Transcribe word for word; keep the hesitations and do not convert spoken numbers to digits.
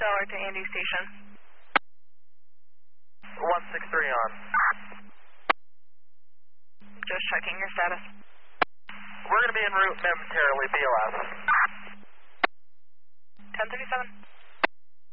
Stellar to Andy Station. one six three on. Just checking your status. We're going to be en route momentarily, B L S. ten thirty-seven.